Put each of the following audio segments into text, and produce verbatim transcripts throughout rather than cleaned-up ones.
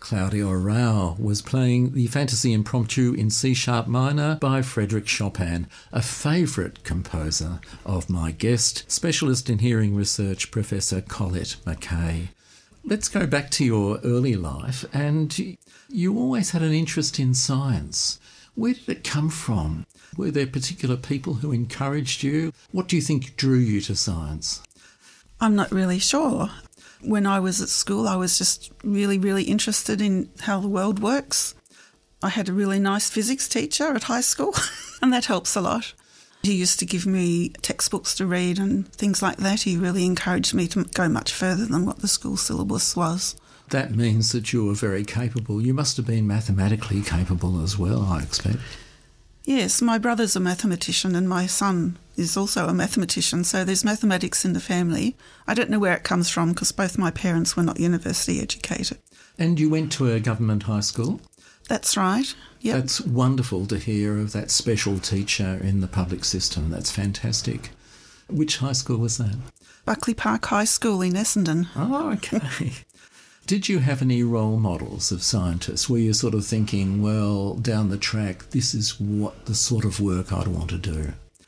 Claudio Arrau was playing the Fantasy Impromptu in C-sharp minor by Frédéric Chopin, a favourite composer of my guest, specialist in hearing research, Professor Colette McKay. Let's go back to your early life, and you always had an interest in science. Where did it come from? Were there particular people who encouraged you? What do you think drew you to science? I'm not really sure. When I was at school, I was just really, really interested in how the world works. I had a really nice physics teacher at high school, and that helps a lot. He used to give me textbooks to read and things like that. He really encouraged me to go much further than what the school syllabus was. That means that you were very capable. You must have been mathematically capable as well, I expect. Yes, my brother's a mathematician and my son is also a mathematician, so there's mathematics in the family. I don't know where it comes from because both my parents were not university educated. And you went to a government high school? That's right, yep. That's wonderful to hear of that special teacher in the public system. That's fantastic. Which high school was that? Buckley Park High School in Essendon. Oh, okay. Did you have any role models of scientists? Were you sort of thinking, well, down the track, this is what the sort of work I'd want to do?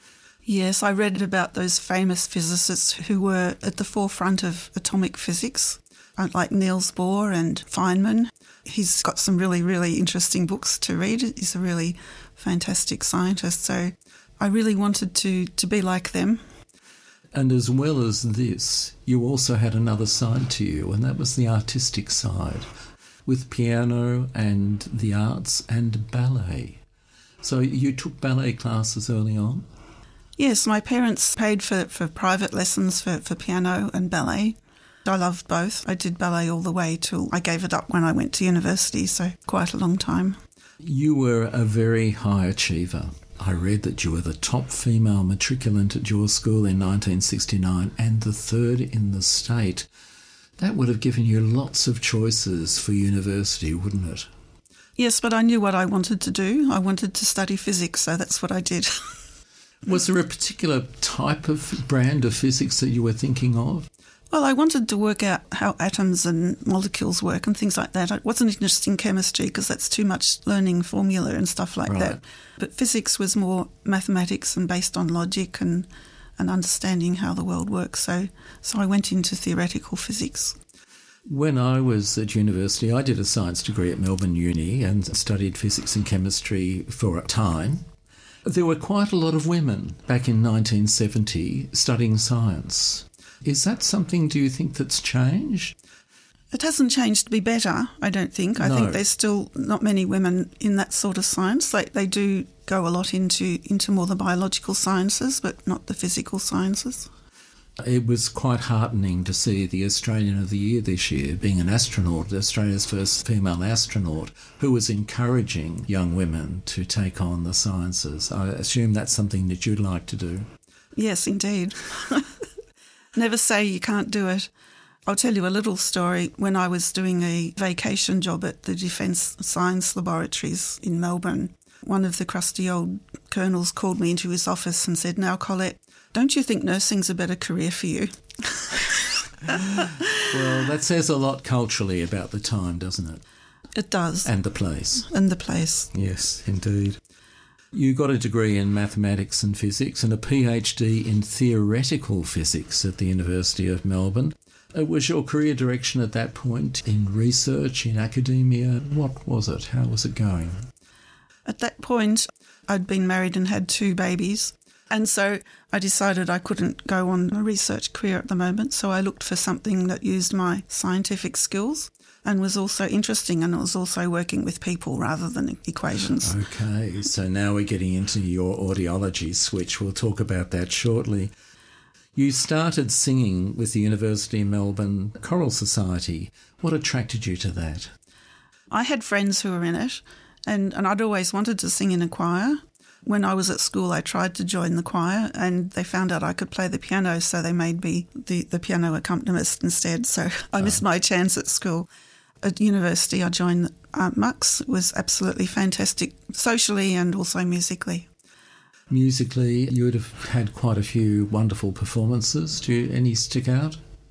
Yes, I read about those famous physicists who were at the forefront of atomic physics, like Niels Bohr and Feynman. He's got some really, really interesting books to read. He's a really fantastic scientist, so I really wanted to, to be like them. And as well as this, you also had another side to you, and that was the artistic side, with piano and the arts and ballet. So you took ballet classes early on? Yes, my parents paid for, for private lessons for, for piano and ballet. I loved both. I did ballet all the way till I gave it up when I went to university, so quite a long time. You were a very high achiever. I read that you were the top female matriculant at your school in nineteen sixty-nine and the third in the state. That would have given you lots of choices for university, wouldn't it? Yes, but I knew what I wanted to do. I wanted to study physics, so that's what I did. Was there a particular type of brand of physics that you were thinking of? Well, I wanted to work out how atoms and molecules work and things like that. I wasn't interested in chemistry because that's too much learning formula and stuff like right. that. But physics was more mathematics and based on logic and, and understanding how the world works. So, so I went into theoretical physics. When I was at university, I did a science degree at Melbourne Uni and studied physics and chemistry for a time. There were quite a lot of women back in nineteen seventy studying science. Is that something, do you think, that's changed? It hasn't changed to be better, I don't think. I no. think there's still not many women in that sort of science. They, they do go a lot into, into more the biological sciences, but not the physical sciences. It was quite heartening to see the Australian of the Year this year being an astronaut, Australia's first female astronaut, who was encouraging young women to take on the sciences. I assume that's something that you'd like to do. Yes, indeed. Never say you can't do it. I'll tell you a little story. When I was doing a vacation job at the Defence Science Laboratories in Melbourne, one of the crusty old colonels called me into his office and said, "Now, Colette, don't you think nursing's a better career for you?" Well, that says a lot culturally about the time, doesn't it? It does. And the place. And the place. Yes, indeed. You got a degree in mathematics and physics and a PhD in theoretical physics at the University of Melbourne. Was your career direction at that point in research, in academia? What was it? How was it going? At that point, I'd been married and had two babies. And so I decided I couldn't go on a research career at the moment, so I looked for something that used my scientific skills and was also interesting, and it was also working with people rather than equations. Okay, so now we're getting into your audiology switch. We'll talk about that shortly. You started singing with the University of Melbourne Choral Society. What attracted you to that? I had friends who were in it, and, and I'd always wanted to sing in a choir. When I was at school, I tried to join the choir, and they found out I could play the piano, so they made me the, the piano accompanist instead. So I missed my chance at school. At university, I joined Aunt Mux. It was absolutely fantastic, socially and also musically. Musically, you would have had quite a few wonderful performances. Do you, any stick out?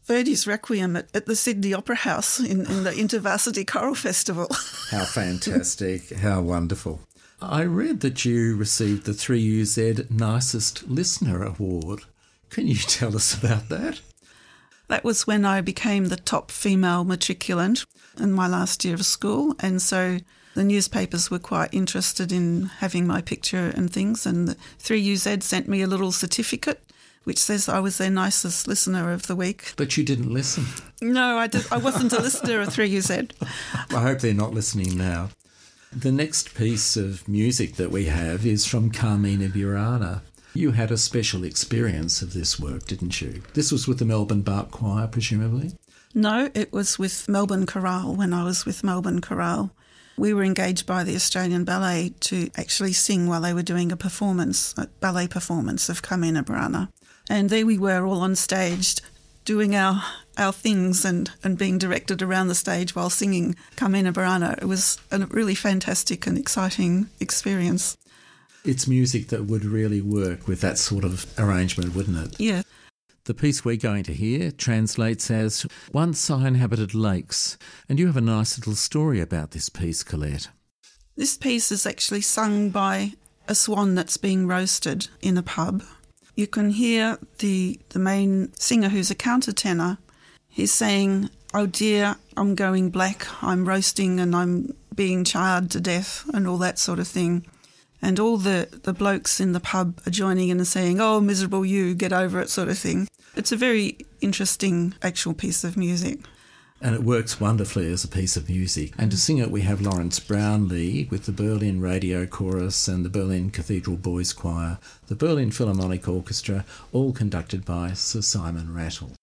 Verdi's Requiem at, at the Sydney Opera House in, in the InterVarsity Choral Festival. How fantastic. How wonderful. I read that you received the three U Z Nicest Listener Award. Can you tell us about that? That was when I became the top female matriculant in my last year of school, and so the newspapers were quite interested in having my picture and things, and the three U Z sent me a little certificate which says I was their nicest listener of the week. But you didn't listen. No, I, did, I wasn't a listener of three U Z. I hope they're not listening now. The next piece of music that we have is from Carmina Burana. You had a special experience of this work, didn't you? This was with the Melbourne Bark Choir, presumably? No, it was with Melbourne Chorale when I was with Melbourne Chorale. We were engaged by the Australian Ballet to actually sing while they were doing a performance, a ballet performance of Carmina Burana. And there we were all on stage doing our our things and, and being directed around the stage while singing Carmina Burana. It was a really fantastic and exciting experience. It's music that would really work with that sort of arrangement, wouldn't it? Yeah. The piece we're going to hear translates as Once I Inhabited Lakes, and you have a nice little story about this piece, Colette. This piece is actually sung by a swan that's being roasted in a pub. You can hear the, the main singer, who's a countertenor. He's saying, "Oh dear, I'm going black, I'm roasting and I'm being charred to death," and all that sort of thing. And all the, the blokes in the pub are joining in and saying, "Oh, miserable you, get over it," sort of thing. It's a very interesting actual piece of music. And it works wonderfully as a piece of music. And to sing it, we have Lawrence Brownlee with the Berlin Radio Chorus and the Berlin Cathedral Boys Choir, the Berlin Philharmonic Orchestra, all conducted by Sir Simon Rattle.